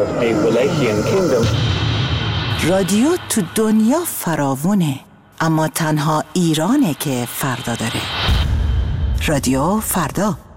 a Wallachian kingdom. رادیو تو دنیا فراوونه، اما تنها ایرانه که فردا داره. رادیو فردا.